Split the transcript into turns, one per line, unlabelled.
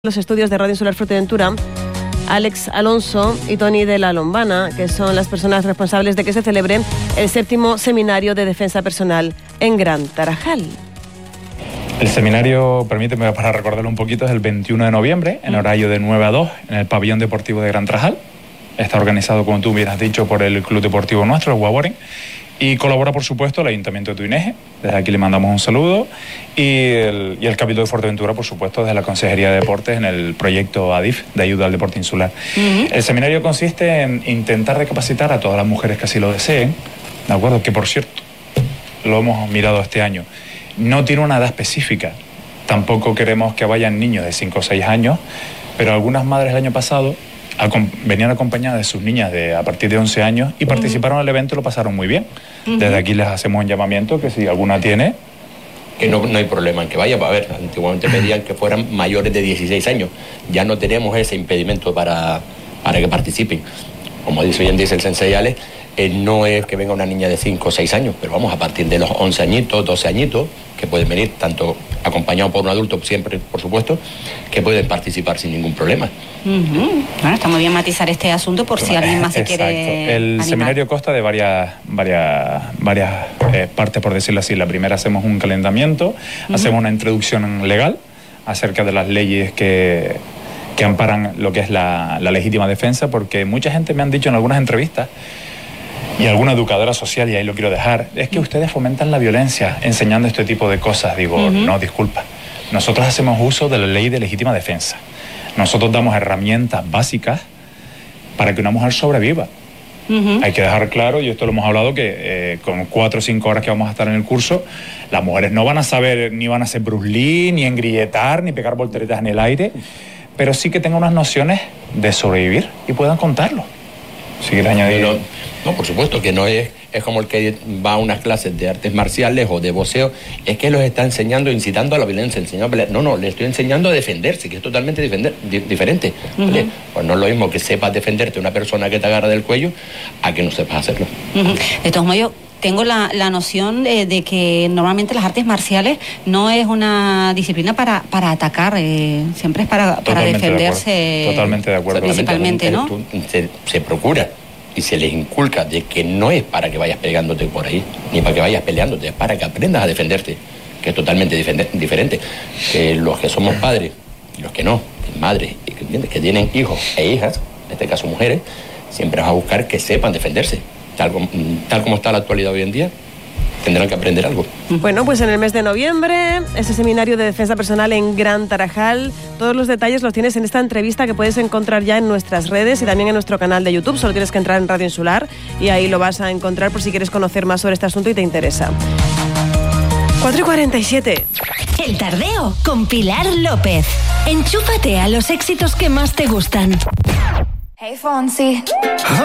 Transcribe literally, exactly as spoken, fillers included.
Los estudios de Radio Insular Fuerteventura, Alex Alonso y Toni de la Lombana, que son las personas responsables de que se celebre el séptimo Seminario de Defensa Personal en Gran Tarajal.
El seminario, permíteme para recordarlo un poquito, es el veintiuno de noviembre, en horario de nueve a dos, en el pabellón deportivo de Gran Tarajal. Está organizado, como tú bien has dicho, por el club deportivo nuestro, el Guaboren, y colabora, por supuesto, el Ayuntamiento de Tuineje. Desde aquí le mandamos un saludo. Y el, y el Cabildo de Fuerteventura, por supuesto, desde la Consejería de Deportes en el proyecto A D I F, de ayuda al deporte insular. Uh-huh. El seminario consiste en intentar recapacitar a todas las mujeres que así lo deseen, ¿de acuerdo? Que, por cierto, lo hemos mirado este año. No tiene una edad específica. Tampoco queremos que vayan niños de cinco o seis años, pero algunas madres el año pasado venían acompañadas de sus niñas de a partir de once años y participaron en el evento y lo pasaron muy bien. Uh-huh. Desde aquí les hacemos un llamamiento que si alguna tiene...
Que no, no hay problema en que vaya. A ver, antiguamente pedían que fueran mayores de dieciséis años. Ya no tenemos ese impedimento para, para que participen. Como dice hoy en día el sensei Ale, eh, no es que venga una niña de cinco o seis años, pero vamos, a partir de los once añitos, doce añitos, que pueden venir tanto acompañados por un adulto, siempre, por supuesto, que pueden participar sin ningún problema.
Uh-huh. Bueno, está muy bien matizar este asunto por si alguien más se
Exacto.
quiere
El
animar.
Seminario consta de varias, varias, varias eh, partes, por decirlo así. La primera, hacemos un calentamiento, uh-huh. hacemos una introducción legal acerca de las leyes que... que amparan lo que es la, la legítima defensa, porque mucha gente me han dicho en algunas entrevistas, y alguna educadora social, y ahí lo quiero dejar, es que ustedes fomentan la violencia enseñando este tipo de cosas. Digo, uh-huh. no, disculpa. Nosotros hacemos uso de la ley de legítima defensa. Nosotros damos herramientas básicas para que una mujer sobreviva. Uh-huh. Hay que dejar claro, y esto lo hemos hablado, que eh, con cuatro o cinco horas que vamos a estar en el curso, las mujeres no van a saber, ni van a ser Bruce Lee, ni engrilletar, ni pegar volteretas en el aire, pero sí que tengan unas nociones de sobrevivir y puedan contarlo. Si quieres añadir...
No, no, por supuesto que no es, es como el que va a unas clases de artes marciales o de boxeo, es que los está enseñando, incitando a la violencia, enseñando a pelear. No, no, le estoy enseñando a defenderse, que es totalmente defender, di, diferente. Uh-huh. ¿Vale? Pues no es lo mismo que sepas defenderte una persona que te agarra del cuello a que no sepas hacerlo.
Uh-huh. De todos modos, tengo la, la noción de, de que normalmente las artes marciales no es una disciplina para, para atacar, eh, siempre es para, para defenderse.
De Totalmente de acuerdo.
Principalmente, ¿no?
Se, se procura y se les inculca de que no es para que vayas pegándote por ahí, ni para que vayas peleándote, es para que aprendas a defenderte, que es totalmente diferente. diferente. Que los que somos padres, y los que no, madres, que, que tienen hijos e hijas, en este caso mujeres, siempre vas a buscar que sepan defenderse. Tal como, tal como está la actualidad hoy en día, tendrán que aprender algo.
Bueno, pues en el mes de noviembre, ese seminario de defensa personal en Gran Tarajal. Todos los detalles los tienes en esta entrevista que puedes encontrar ya en nuestras redes y también en nuestro canal de YouTube. Solo tienes que entrar en Radio Insular y ahí lo vas a encontrar por si quieres conocer más sobre este asunto y te interesa. cuatro y cuarenta y siete.
El Tardeo con Pilar López. Enchúfate a los éxitos que más te gustan.
Hey, Fonsi.